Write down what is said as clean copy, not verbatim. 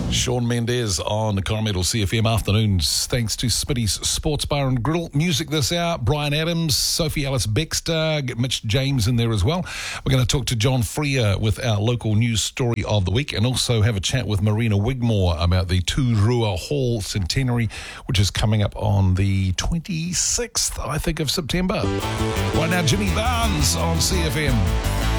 Shawn Mendes on Coromandel CFM afternoons. Thanks to Spitty's Sports Bar and Grill. Music this hour, Brian Adams, Sophie Alice Baxter, get Mitch James in there as well. We're going to talk to John Freer with our local news story of the week and also have a chat with Marina Wigmore about the Tūrua Hall Centenary, which is coming up on the 26th, I think, of September. Right now, Jimmy Barnes on CFM.